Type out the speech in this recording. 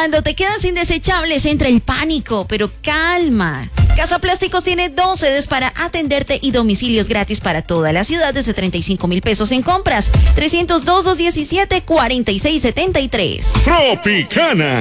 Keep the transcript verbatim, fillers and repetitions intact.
Cuando te quedas sin desechables entra el pánico, pero calma. Casa Plásticos tiene dos sedes para atenderte y domicilios gratis para toda la ciudad desde treinta y cinco mil pesos en compras. trescientos dos, doscientos diecisiete, cuarenta y seis setenta y tres. Tropicana.